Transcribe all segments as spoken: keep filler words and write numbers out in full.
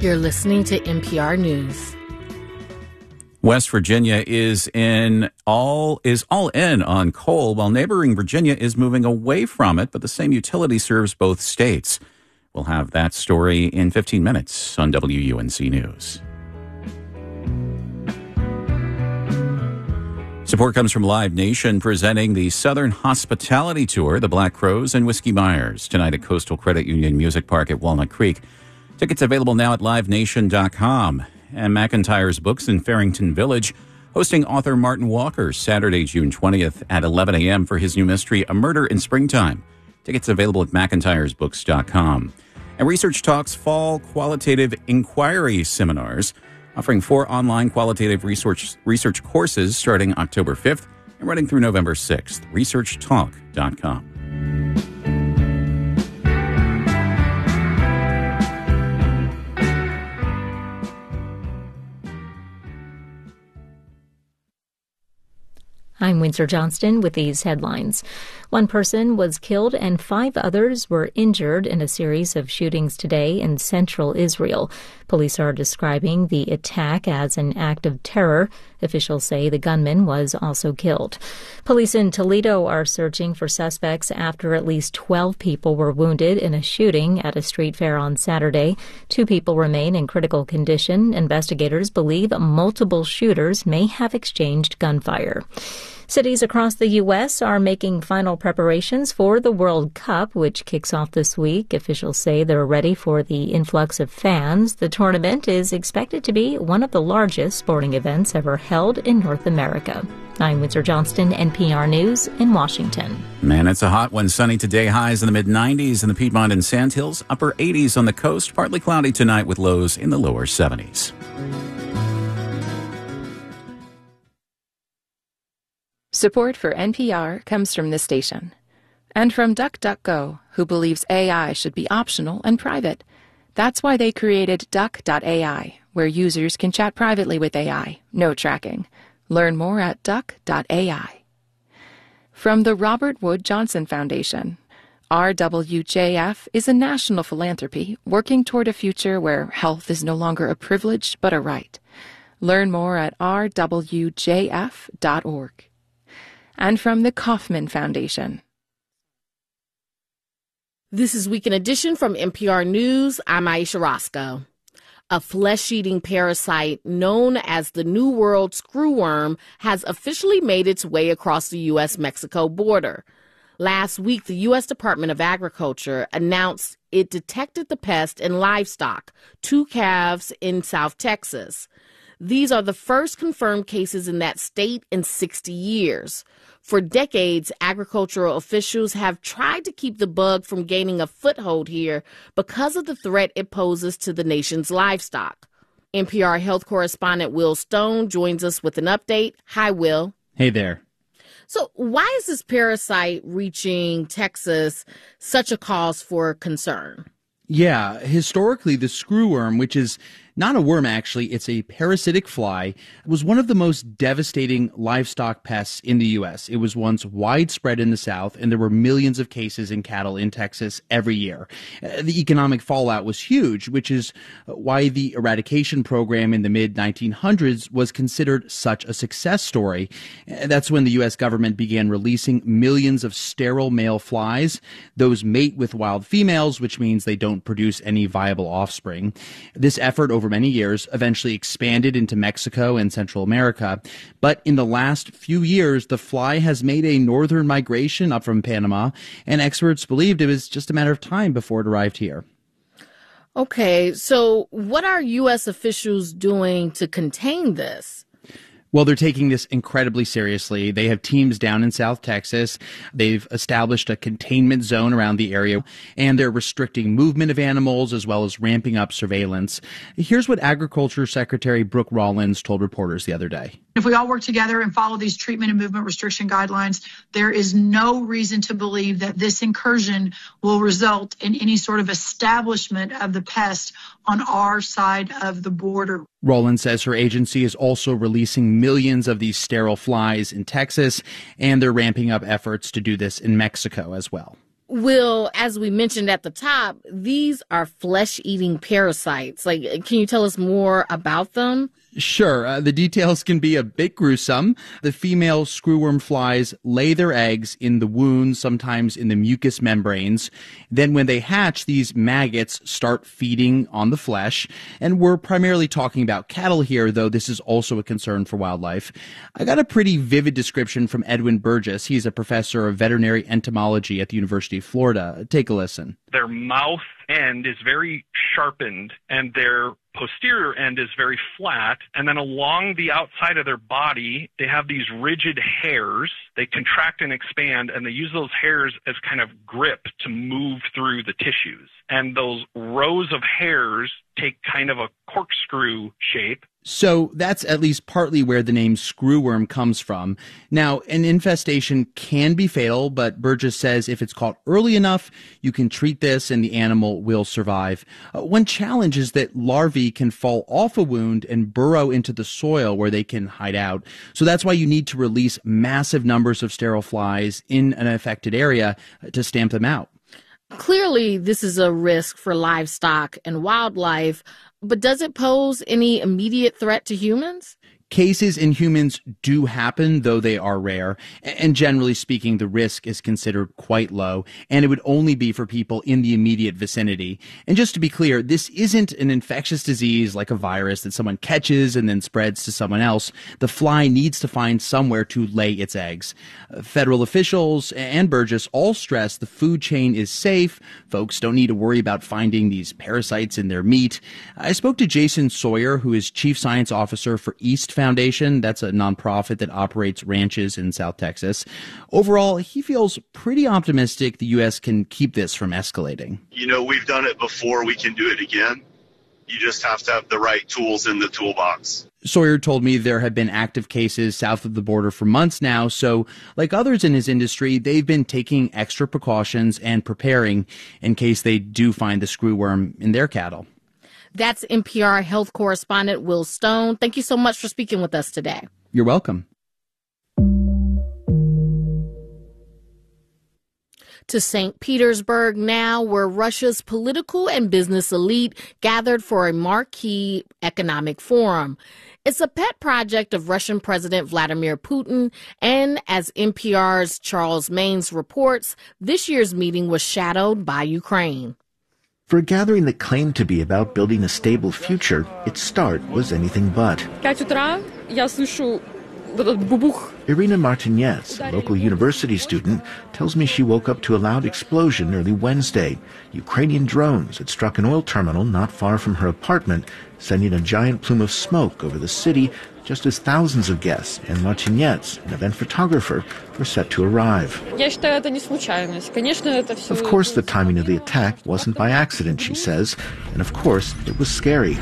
You're listening to N P R News. West Virginia is in all is all in on coal, while neighboring Virginia is moving away from it, but the same utility serves both states. We'll have that story in fifteen minutes on W U N C News. Support comes from Live Nation, presenting the Southern Hospitality Tour, the Black Crowes and Whiskey Myers, tonight at Coastal Credit Union Music Park at Walnut Creek. Tickets available now at live nation dot com. And McIntyre's Books in Farrington Village, hosting author Martin Walker Saturday, June twentieth at eleven a.m. for his new mystery, A Murder in Springtime. Tickets available at mcintyres books dot com. And Research Talks Fall Qualitative Inquiry Seminars, offering four online qualitative research research courses starting October fifth and running through November sixth. research talk dot com. I'm Windsor Johnston with these headlines. One person was killed and five others were injured in a series of shootings today in central Israel. Police are describing the attack as an act of terror. Officials say the gunman was also killed. Police in Toledo are searching for suspects after at least twelve people were wounded in a shooting at a street fair on Saturday. Two people remain in critical condition. Investigators believe multiple shooters may have exchanged gunfire. Cities across the U S are making final preparations for the World Cup, which kicks off this week. Officials say they're ready for the influx of fans. The tournament is expected to be one of the largest sporting events ever held in North America. I'm Windsor Johnston, N P R News in Washington. Man, it's a hot one. Sunny today, highs in the mid nineties in the Piedmont and Sandhills, upper eighties on the coast, partly cloudy tonight with lows in the lower seventies. Support for N P R comes from this station and from DuckDuckGo, who believes A I should be optional and private. That's why they created duck dot A I, where users can chat privately with A I, no tracking. Learn more at duck dot A I. From the Robert Wood Johnson Foundation, R W J F is a national philanthropy working toward a future where health is no longer a privilege but a right. Learn more at r w j f dot org. And from the Kauffman Foundation. This is Weekend Edition from N P R News. I'm Aisha Roscoe. A flesh-eating parasite known as the New World screwworm has officially made its way across the U S Mexico border. Last week, the U S Department of Agriculture announced it detected the pest in livestock, two calves in South Texas. These are the first confirmed cases in that state in sixty years. For decades, agricultural officials have tried to keep the bug from gaining a foothold here because of the threat it poses to the nation's livestock. N P R health correspondent Will Stone joins us with an update. Hi, Will. Hey there. So why is this parasite reaching Texas such a cause for concern? Yeah, historically, the screwworm, which is not a worm, actually, it's a parasitic fly, was one of the most devastating livestock pests in the U S. It was once widespread in the South, and there were millions of cases in cattle in Texas every year. Uh, the economic fallout was huge, which is why the eradication program in the mid nineteen hundreds was considered such a success story. Uh, that's when the U S government began releasing millions of sterile male flies. Those mate with wild females, which means they don't produce any viable offspring. This effort over many years eventually expanded into Mexico and Central America. But in the last few years, the fly has made a northern migration up from Panama, and experts believed it was just a matter of time before it arrived here. Okay, so what are U S officials doing to contain this? Well, they're taking this incredibly seriously. They have teams down in South Texas. They've established a containment zone around the area, and they're restricting movement of animals as well as ramping up surveillance. Here's what Agriculture Secretary Brooke Rollins told reporters the other day. If we all work together and follow these treatment and movement restriction guidelines, there is no reason to believe that this incursion will result in any sort of establishment of the pest on our side of the border. Rollins says her agency is also releasing millions of these sterile flies in Texas, and they're ramping up efforts to do this in Mexico as well. Will, as we mentioned at the top, these are flesh-eating parasites. Like, can you tell us more about them? Sure. Uh, the details can be a bit gruesome. The female screwworm flies lay their eggs in the wounds, sometimes in the mucous membranes. Then when they hatch, these maggots start feeding on the flesh. And we're primarily talking about cattle here, though this is also a concern for wildlife. I got a pretty vivid description from Edwin Burgess. He's a professor of veterinary entomology at the University of Florida. Take a listen. Their mouth end is very sharpened, and their posterior end is very flat, and then along the outside of their body, they have these rigid hairs. They contract and expand, and they use those hairs as kind of grip to move through the tissues. And those rows of hairs take kind of a corkscrew shape. So that's at least partly where the name screwworm comes from. Now, an infestation can be fatal, but Burgess says if it's caught early enough, you can treat this and the animal will survive. Uh, one challenge is that larvae can fall off a wound and burrow into the soil where they can hide out. So that's why you need to release massive numbers of sterile flies in an affected area to stamp them out. Clearly, this is a risk for livestock and wildlife, but does it pose any immediate threat to humans? Cases in humans do happen, though they are rare. And generally speaking, the risk is considered quite low, and it would only be for people in the immediate vicinity. And just to be clear, this isn't an infectious disease like a virus that someone catches and then spreads to someone else. The fly needs to find somewhere to lay its eggs. Federal officials and Burgess all stress the food chain is safe. Folks don't need to worry about finding these parasites in their meat. I spoke to Jason Sawyer, who is Chief Science Officer for East Foundation. That's a nonprofit that operates ranches in South Texas. Overall, he feels pretty optimistic the U S can keep this from escalating. You know, we've done it before. We can do it again. You just have to have the right tools in the toolbox. Sawyer told me there have been active cases south of the border for months now, so like others in his industry, they've been taking extra precautions and preparing in case they do find the screwworm in their cattle. That's N P R health correspondent Will Stone. Thank you so much for speaking with us today. You're welcome. To Saint Petersburg now, where Russia's political and business elite gathered for a marquee economic forum. It's a pet project of Russian President Vladimir Putin, and as N P R's Charles Maynes reports, this year's meeting was shadowed by Ukraine. For a gathering that claimed to be about building a stable future, its start was anything but. Irina Martinets, a local university student, tells me she woke up to a loud explosion early Wednesday. Ukrainian drones had struck an oil terminal not far from her apartment, sending a giant plume of smoke over the city just as thousands of guests and Martinets, an event photographer, were set to arrive. Of course, the timing of the attack wasn't by accident, she says, and of course, it was scary.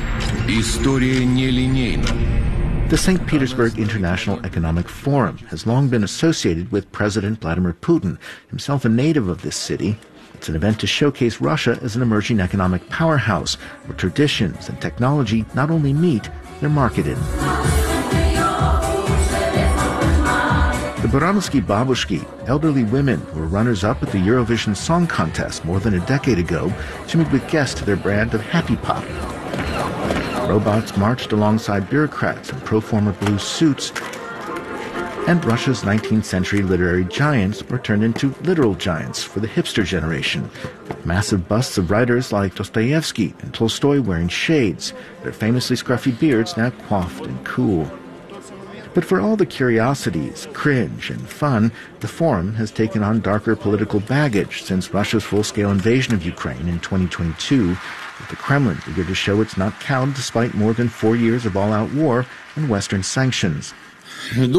The Saint Petersburg International Economic Forum has long been associated with President Vladimir Putin, himself a native of this city. It's an event to showcase Russia as an emerging economic powerhouse where traditions and technology not only meet, they're marketed. The Buranovsky Babushki, elderly women who were runners-up at the Eurovision Song Contest more than a decade ago, shimmied with guests to their brand of happy pop. Robots marched alongside bureaucrats in pro-forma blue suits, and Russia's nineteenth century literary giants were turned into literal giants for the hipster generation, with massive busts of writers like Dostoevsky and Tolstoy wearing shades, their famously scruffy beards now coiffed and cool. But for all the curiosities, cringe, and fun, the forum has taken on darker political baggage since Russia's full-scale invasion of Ukraine in twenty twenty-two, with the Kremlin eager to show it's not cowed despite more than four years of all-out war and Western sanctions. In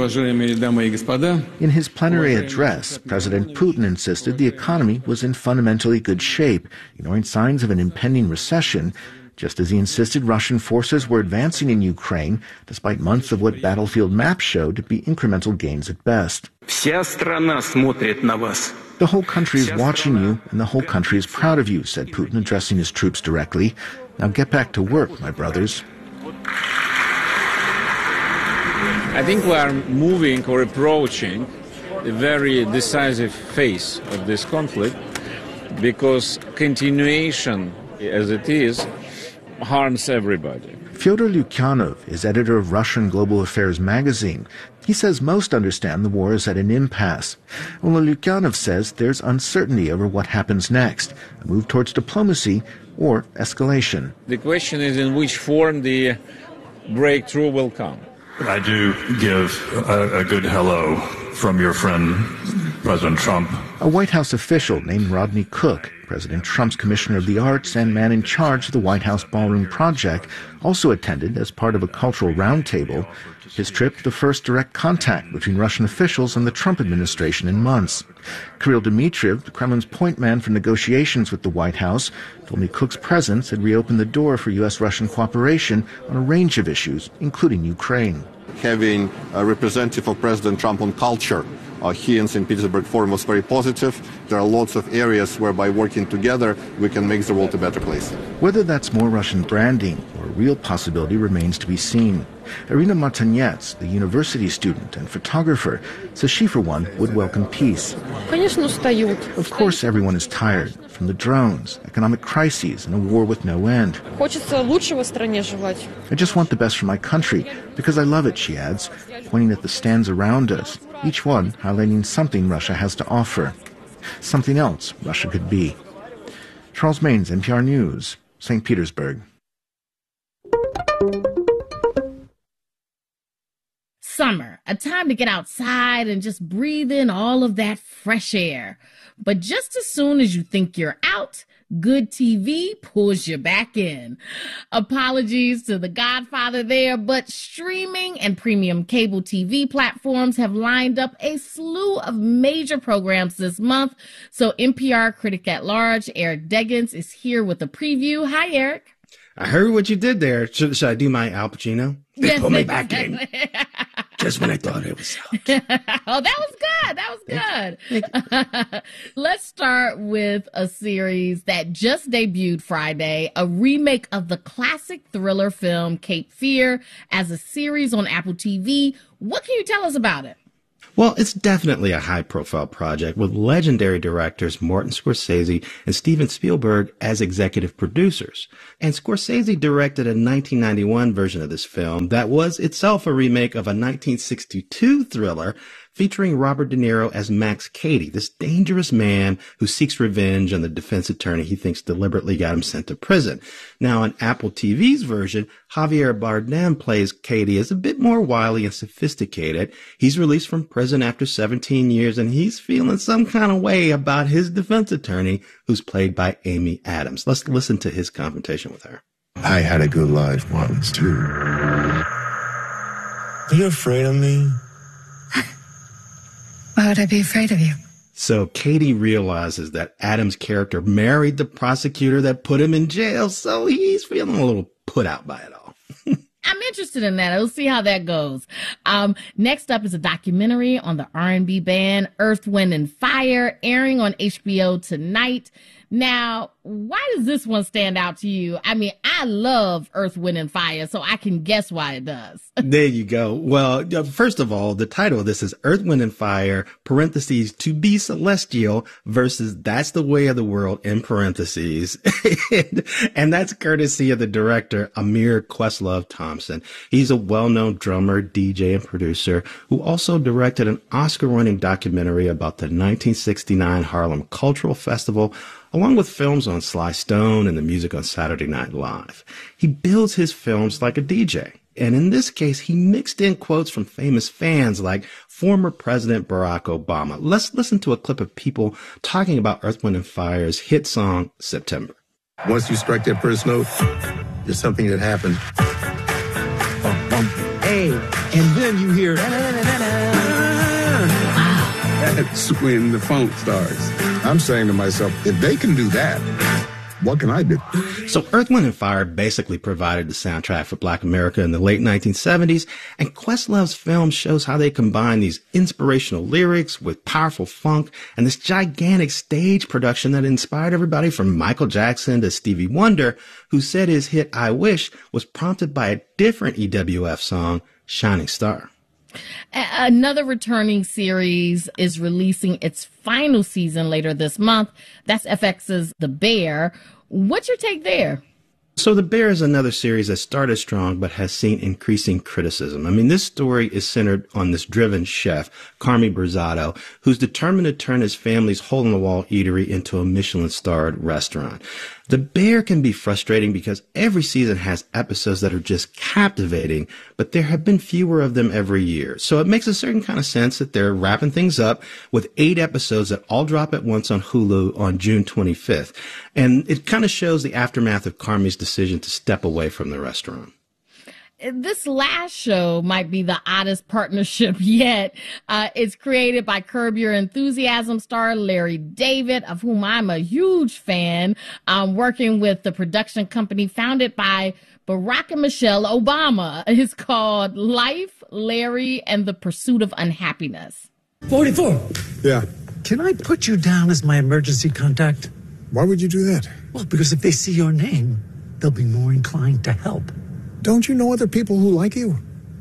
his plenary address, President Putin insisted the economy was in fundamentally good shape, ignoring signs of an impending recession, just as he insisted Russian forces were advancing in Ukraine, despite months of what battlefield maps showed to be incremental gains at best. The whole country is watching you, and the whole country is proud of you, said Putin, addressing his troops directly. Now get back to work, my brothers. I think we are moving or approaching a very decisive phase of this conflict, because continuation, as it is, harms everybody. Fyodor Lukyanov is editor of Russian Global Affairs magazine. He says most understand the war is at an impasse. Although Lukyanov says there's uncertainty over what happens next, a move towards diplomacy or escalation. The question is in which form the breakthrough will come. I do give a, a good hello from your friend, President Trump. A White House official named Rodney Cook, President Trump's Commissioner of the Arts and man in charge of the White House Ballroom Project, also attended as part of a cultural roundtable. His trip, the first direct contact between Russian officials and the Trump administration in months. Kirill Dmitriev, the Kremlin's point man for negotiations with the White House, told me Cook's presence had reopened the door for U S-Russian cooperation on a range of issues, including Ukraine. Having a representative of President Trump on culture uh, here in Saint Petersburg Forum was very positive. There are lots of areas where by working together we can make the world a better place. Whether that's more Russian branding or a real possibility remains to be seen. Irina Martinets, the university student and photographer, says she, for one, would welcome peace. Of course, everyone is tired, from the drones, economic crises, and a war with no end. I just want the best for my country, because I love it, she adds, pointing at the stands around us, each one highlighting something Russia has to offer. Something else Russia could be. Charles Maines, N P R News, Saint Petersburg. Summer, a time to get outside and just breathe in all of that fresh air. But just as soon as you think you're out, good T V pulls you back in. Apologies to The Godfather there, but streaming and premium cable T V platforms have lined up a slew of major programs this month. So N P R critic at large, Eric Deggans, is here with a preview. Hi, Eric. I heard what you did there. Should, should I do my Al Pacino? They Yes, put me exactly. back in. Just when I thought it was out. Oh, that was good. That was good. Let's start with a series that just debuted Friday, a remake of the classic thriller film Cape Fear as a series on Apple T V. What can you tell us about it? Well, it's definitely a high-profile project with legendary directors Martin Scorsese and Steven Spielberg as executive producers. And Scorsese directed a nineteen ninety-one version of this film that was itself a remake of a nineteen sixty-two thriller featuring Robert De Niro as Max Cady, this dangerous man who seeks revenge on the defense attorney he thinks deliberately got him sent to prison. Now, on Apple T V's version, Javier Bardem plays Cady as a bit more wily and sophisticated. He's released from prison after seventeen years, and he's feeling some kind of way about his defense attorney, who's played by Amy Adams. Let's listen to his confrontation with her. I had a good life once, too. Are you afraid of me? Why would I be afraid of you? So Cady realizes that Adams' character married the prosecutor that put him in jail, so he's feeling a little put out by it all. I'm interested in that. We'll see how that goes. Um, next up is a documentary on the R and B band Earth, Wind and Fire, airing on H B O tonight. Now, why does this one stand out to you? I mean, I love Earth, Wind and Fire, so I can guess why it does. There you go. Well, first of all, the title of this is Earth, Wind and Fire, parentheses, to be celestial versus That's the Way of the World, in parentheses. and, and that's courtesy of the director, Amir Questlove Thompson. He's a well-known drummer, D J, and producer who also directed an Oscar-winning documentary about the nineteen sixty-nine Harlem Cultural Festival, along with films on Sly Stone and the music on Saturday Night Live. He builds his films like a D J. And in this case, he mixed in quotes from famous fans like former President Barack Obama. Let's listen to a clip of people talking about Earth, Wind and Fire's hit song, September. Once you strike that first note, there's something that happens. Hey, and then you hear... That's when the funk starts. I'm saying to myself, if they can do that, what can I do? So Earth, Wind and Fire basically provided the soundtrack for Black America in the late nineteen seventies, and Questlove's film shows how they combine these inspirational lyrics with powerful funk and this gigantic stage production that inspired everybody from Michael Jackson to Stevie Wonder, who said his hit I Wish was prompted by a different E W F song, Shining Star. Another returning series is releasing its final season later this month. That's F X's The Bear. What's your take there? So The Bear is another series that started strong but has seen increasing criticism. I mean, this story is centered on this driven chef, Carmy Burzado, who's determined to turn his family's hole-in-the-wall eatery into a Michelin-starred restaurant. The Bear can be frustrating because every season has episodes that are just captivating, but there have been fewer of them every year. So it makes a certain kind of sense that they're wrapping things up with eight episodes that all drop at once on Hulu on June twenty-fifth. And it kind of shows the aftermath of Carmy's decision to step away from the restaurant. This last show might be the oddest partnership yet. Uh, it's created by Curb Your Enthusiasm star Larry David, of whom I'm a huge fan, um, working with the production company founded by Barack and Michelle Obama. It's called Life, Larry, and the Pursuit of Unhappiness. forty-four. Yeah. Can I put you down as my emergency contact? Why would you do that? Well, because if they see your name, they'll be more inclined to help. Don't you know other people who like you?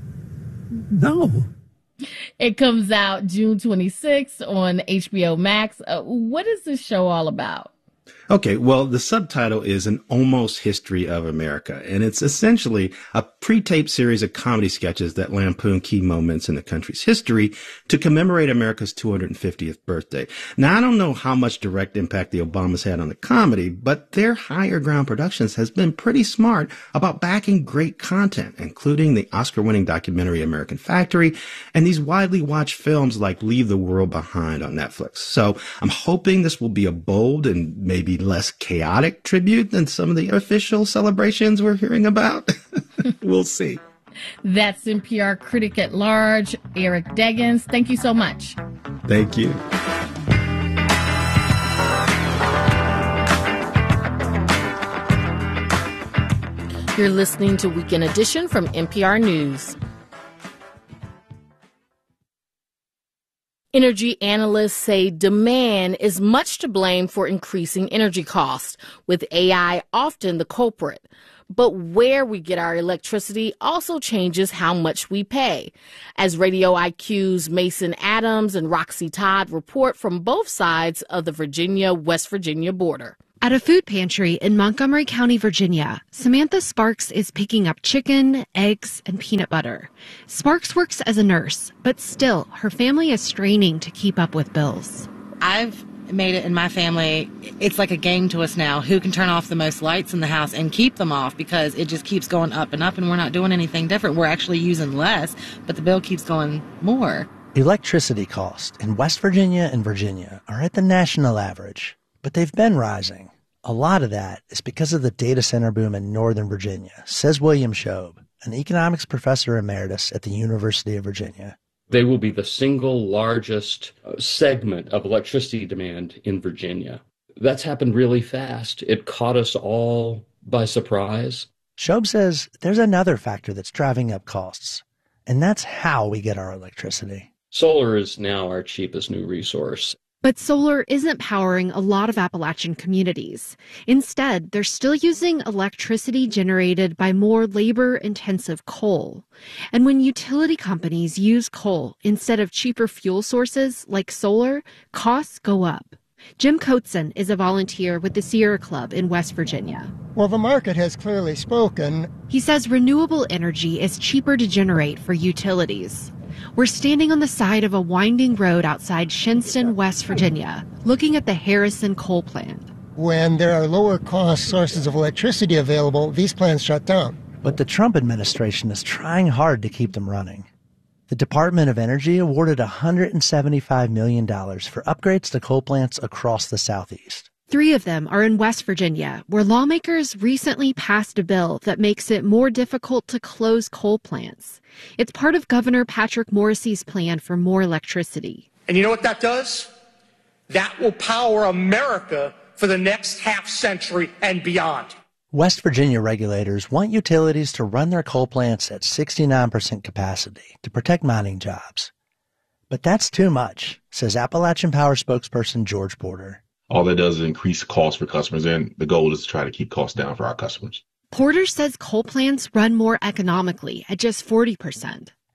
No. It comes out June twenty-sixth on H B O Max. Uh, what is this show all about? Okay, well, the subtitle is An Almost History of America, and it's essentially a pre-taped series of comedy sketches that lampoon key moments in the country's history to commemorate America's two hundred fiftieth birthday. Now, I don't know how much direct impact the Obamas had on the comedy, but their Higher Ground Productions has been pretty smart about backing great content, including the Oscar-winning documentary American Factory and these widely watched films like Leave the World Behind on Netflix. So I'm hoping this will be a bold and maybe less chaotic tribute than some of the official celebrations we're hearing about. We'll see. That's N P R critic at large, Eric Deggans. Thank you so much. Thank you. You're listening to Weekend Edition from N P R News. Energy analysts say demand is much to blame for increasing energy costs, with A I often the culprit. But where we get our electricity also changes how much we pay. As Radio I Q's Mason Adams and Roxy Todd report from both sides of the Virginia-West Virginia border. At a food pantry in Montgomery County, Virginia, Samantha Sparks is picking up chicken, eggs, and peanut butter. Sparks works as a nurse, but still, her family is straining to keep up with bills. I've made it in my family. It's like a game to us now. Who can turn off the most lights in the house and keep them off, because it just keeps going up and up and we're not doing anything different. We're actually using less, but the bill keeps going more. Electricity costs in West Virginia and Virginia are at the national average, but they've been rising. A lot of that is because of the data center boom in Northern Virginia, says William Shobe, an economics professor emeritus at the University of Virginia. They will be the single largest segment of electricity demand in Virginia. That's happened really fast. It caught us all by surprise. Shobe says there's another factor that's driving up costs, and that's how we get our electricity. Solar is now our cheapest new resource. But solar isn't powering a lot of Appalachian communities. Instead, they're still using electricity generated by more labor-intensive coal. And when utility companies use coal instead of cheaper fuel sources like solar, costs go up. Jim Coatson is a volunteer with the Sierra Club in West Virginia. Well, the market has clearly spoken. He says renewable energy is cheaper to generate for utilities. We're standing on the side of a winding road outside Shinston, West Virginia, looking at the Harrison coal plant. When there are lower cost sources of electricity available, these plants shut down. But the Trump administration is trying hard to keep them running. The Department of Energy awarded one hundred seventy-five million dollars for upgrades to coal plants across the Southeast. Three of them are in West Virginia, where lawmakers recently passed a bill that makes it more difficult to close coal plants. It's part of Governor Patrick Morrisey's plan for more electricity. And you know what that does? That will power America for the next half century and beyond. West Virginia regulators want utilities to run their coal plants at sixty-nine percent capacity to protect mining jobs. But that's too much, says Appalachian Power spokesperson George Porter. All that does is increase costs for customers, and the goal is to try to keep costs down for our customers. Porter says coal plants run more economically at just forty percent.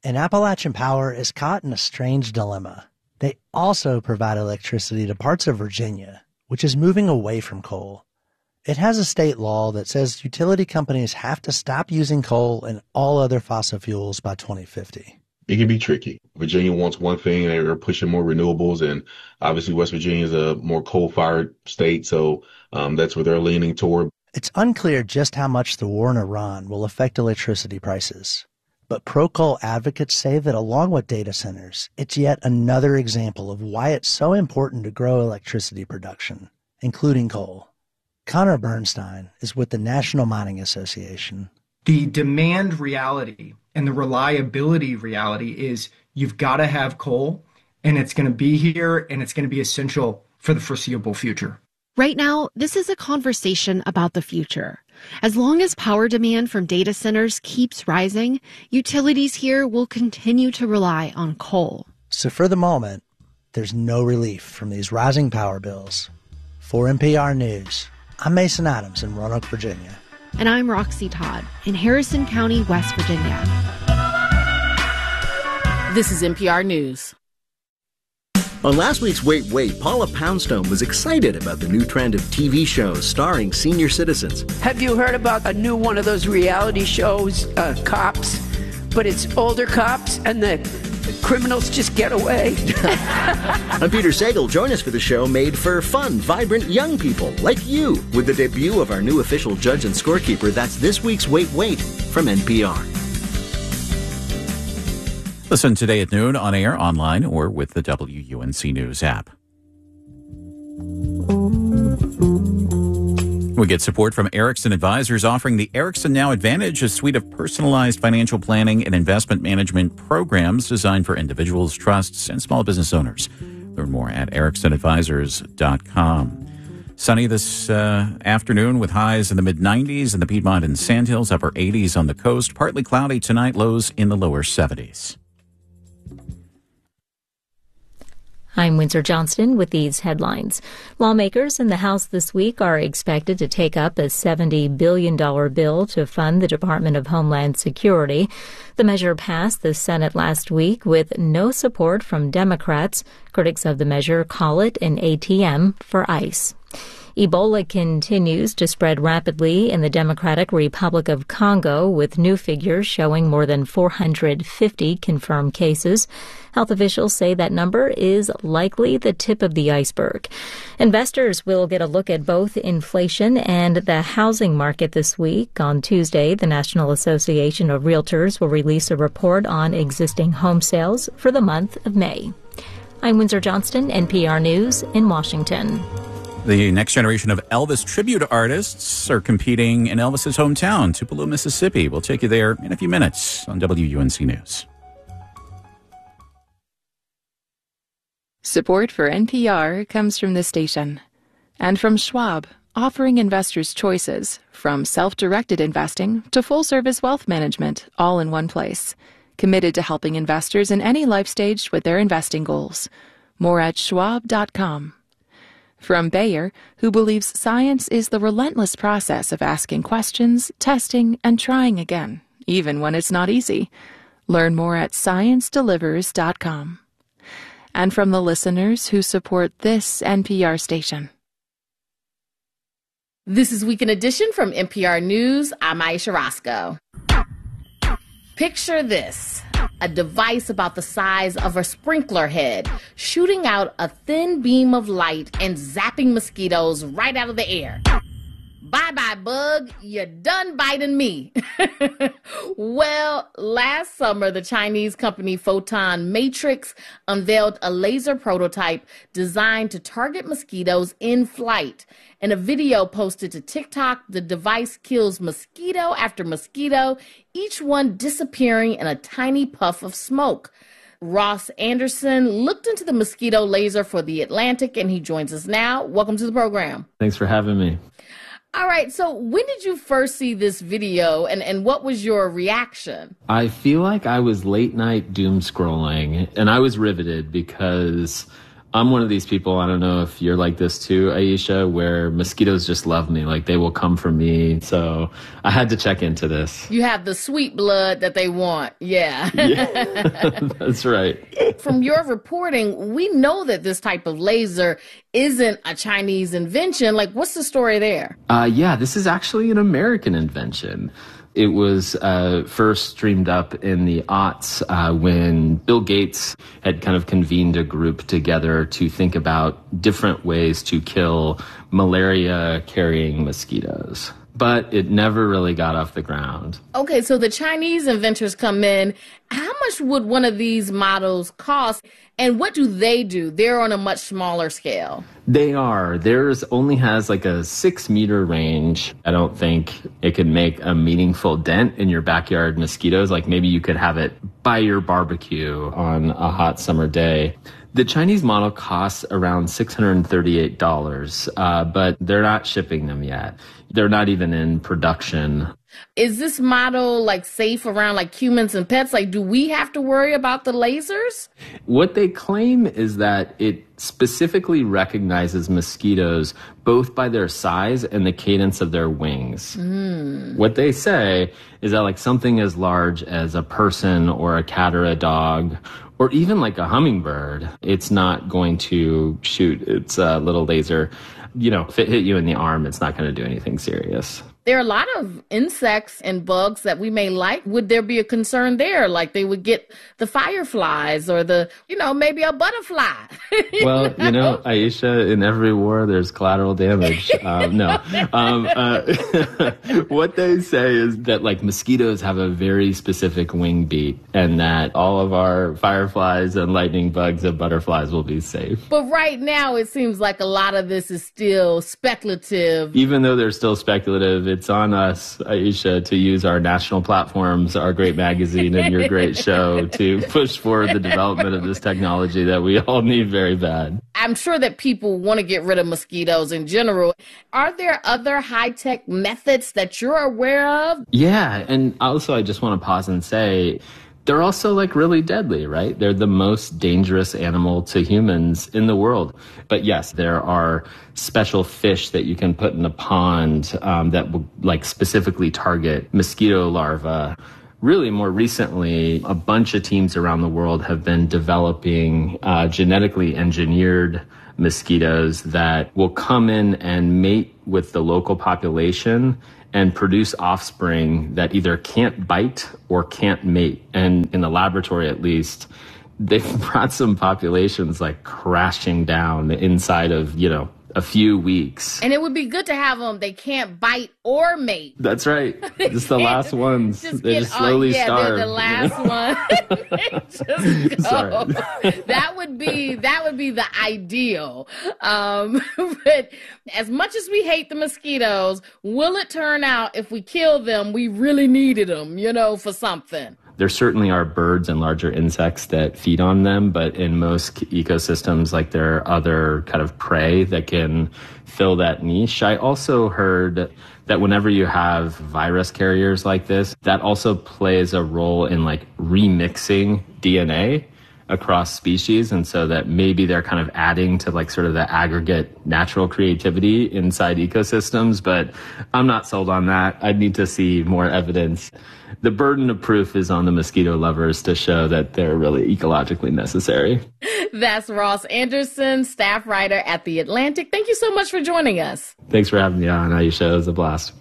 And Appalachian Power is caught in a strange dilemma. They also provide electricity to parts of Virginia, which is moving away from coal. It has a state law that says utility companies have to stop using coal and all other fossil fuels by twenty fifty. It can be tricky. Virginia wants one thing, they're pushing more renewables, and obviously West Virginia is a more coal-fired state, so um, that's where they're leaning toward. It's unclear just how much the war in Iran will affect electricity prices. But pro-coal advocates say that along with data centers, it's yet another example of why it's so important to grow electricity production, including coal. Connor Bernstein is with the National Mining Association. The demand reality and the reliability reality is you've got to have coal, and it's going to be here, and it's going to be essential for the foreseeable future. Right now, this is a conversation about the future. As long as power demand from data centers keeps rising, utilities here will continue to rely on coal. So for the moment, there's no relief from these rising power bills. For N P R News, I'm Mason Adams in Roanoke, Virginia. And I'm Roxy Todd in Harrison County, West Virginia. This is N P R News. On last week's Wait, Wait, Paula Poundstone was excited about the new trend of T V shows starring senior citizens. Have you heard about a new one of those reality shows, uh, Cops? But it's older cops and the criminals just get away. I'm Peter Sagal. Join us for the show made for fun, vibrant young people like you with the debut of our new official judge and scorekeeper. That's this week's Wait, Wait from N P R. Listen today at noon on air, online, or with the W U N C News app. We get support from Erickson Advisors, offering the Erickson Now Advantage, a suite of personalized financial planning and investment management programs designed for individuals, trusts, and small business owners. Learn more at erickson advisors dot com. Sunny this uh, afternoon with highs in the mid nineties in the Piedmont and Sandhills, upper eighties on the coast. Partly cloudy tonight, lows in the lower seventies. I'm Windsor Johnston with these headlines. Lawmakers in the House this week are expected to take up a seventy billion dollars bill to fund the Department of Homeland Security. The measure passed the Senate last week with no support from Democrats. Critics of the measure call it an A T M for ICE. Ebola continues to spread rapidly in the Democratic Republic of Congo, with new figures showing more than four hundred fifty confirmed cases. Health officials say that number is likely the tip of the iceberg. Investors will get a look at both inflation and the housing market this week. On Tuesday, the National Association of Realtors will release a report on existing home sales for the month of May. I'm Windsor Johnston, N P R News in Washington. The next generation of Elvis tribute artists are competing in Elvis's hometown, Tupelo, Mississippi. We'll take you there in a few minutes on W U N C News. Support for N P R comes from this station and from Schwab, offering investors choices from self-directed investing to full-service wealth management, all in one place. Committed to helping investors in any life stage with their investing goals. More at schwab dot com. From Bayer, who believes science is the relentless process of asking questions, testing, and trying again, even when it's not easy. Learn more at science delivers dot com. And from the listeners who support this N P R station. This is Weekend Edition from N P R News. I'm Aisha Roscoe. Picture this, a device about the size of a sprinkler head, shooting out a thin beam of light and zapping mosquitoes right out of the air. Bye-bye, bug. You're done biting me. Well, last summer, the Chinese company Photon Matrix unveiled a laser prototype designed to target mosquitoes in flight. In a video posted to TikTok, the device kills mosquito after mosquito, each one disappearing in a tiny puff of smoke. Ross Anderson looked into the mosquito laser for The Atlantic, and he joins us now. Welcome to the program. Thanks for having me. All right, so when did you first see this video, and, and what was your reaction? I feel like I was late night doom scrolling, and I was riveted because I'm one of these people, I don't know if you're like this too, Aisha, where mosquitoes just love me. Like, they will come for me. So I had to check into this. You have the sweet blood that they want. Yeah. Yeah. That's right. From your reporting, we know that this type of laser isn't a Chinese invention. Like, what's the story there? Uh, yeah, this is actually an American invention. It was uh, first streamed up in the aughts uh, when Bill Gates had kind of convened a group together to think about different ways to kill malaria-carrying mosquitoes. But it never really got off the ground. Okay, so the Chinese inventors come in. How much would one of these models cost? And what do they do? They're on a much smaller scale. They are. Theirs only has like a six meter range. I don't think it could make a meaningful dent in your backyard mosquitoes. Like, maybe you could have it by your barbecue on a hot summer day. The Chinese model costs around six hundred thirty-eight dollars, uh, but they're not shipping them yet. They're not even in production. Is this model like safe around like humans and pets? Like, do we have to worry about the lasers? What they claim is that it specifically recognizes mosquitoes both by their size and the cadence of their wings. Mm. What they say is that like something as large as a person or a cat or a dog, or even like a hummingbird, it's not going to shoot its uh, little laser. You know, if it hit you in the arm, it's not going to do anything serious. There are a lot of insects and bugs that we may like. Would there be a concern there? Like they would get the fireflies or the, you know, maybe a butterfly. you well, know? you know, Aisha, in every war, there's collateral damage. Um, no. Um, uh, what they say is that, like, mosquitoes have a very specific wing beat and that all of our fireflies and lightning bugs and butterflies will be safe. But right now, it seems like a lot of this is still speculative. Even though they're still speculative, it's on us, Aisha, to use our national platforms, our great magazine, and your great show to push forward the development of this technology that we all need very bad. I'm sure that people want to get rid of mosquitoes in general. Are there other high-tech methods that you're aware of? Yeah, and also I just want to pause and say, they're also like really deadly, right? They're the most dangerous animal to humans in the world. But yes, there are special fish that you can put in a pond um, that will like specifically target mosquito larvae. Really, more recently, a bunch of teams around the world have been developing uh, genetically engineered mosquitoes that will come in and mate with the local population and produce offspring that either can't bite or can't mate. And in the laboratory, at least, they've brought some populations like crashing down inside of, you know, a few weeks. And it would be good to have them. They can't bite or mate. That's right. Just the last ones. Just they get, just slowly oh, yeah, starve. They're the last one. Just go. Sorry. That would be that would be the ideal. Um, but as much as we hate the mosquitoes, will it turn out if we kill them, we really needed them, you know, for something? There certainly are birds and larger insects that feed on them, but in most ecosystems, like there are other kind of prey that can fill that niche. I also heard that whenever you have virus carriers like this, that also plays a role in like remixing D N A across species, and so that maybe they're kind of adding to like sort of the aggregate natural creativity inside ecosystems, but I'm not sold on that. I'd need to see more evidence. The burden of proof is on the mosquito lovers to show that they're really ecologically necessary. That's Ross Anderson, staff writer at The Atlantic. Thank you so much for joining us. Thanks for having me on, Aisha. It was a blast.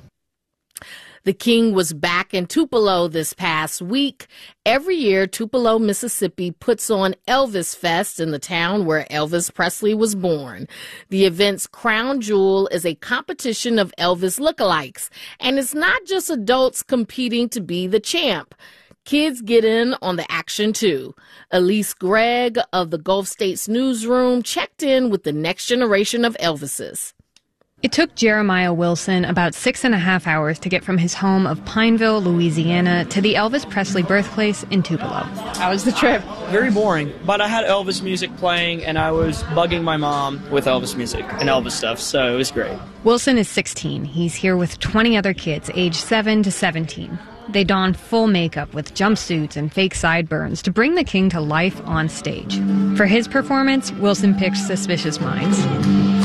The King was back in Tupelo this past week. Every year, Tupelo, Mississippi puts on Elvis Fest in the town where Elvis Presley was born. The event's crown jewel is a competition of Elvis lookalikes, and it's not just adults competing to be the champ. Kids get in on the action, too. Elise Gregg of the Gulf States Newsroom checked in with the next generation of Elvises. It took Jeremiah Wilson about six and a half hours to get from his home of Pineville, Louisiana, to the Elvis Presley birthplace in Tupelo. How was the trip? Very boring, but I had Elvis music playing, and I was bugging my mom with Elvis music and Elvis stuff, so it was great. Wilson is sixteen. He's here with twenty other kids, aged seven to seventeen. They don full makeup with jumpsuits and fake sideburns to bring the king to life on stage. For his performance, Wilson picked Suspicious Minds.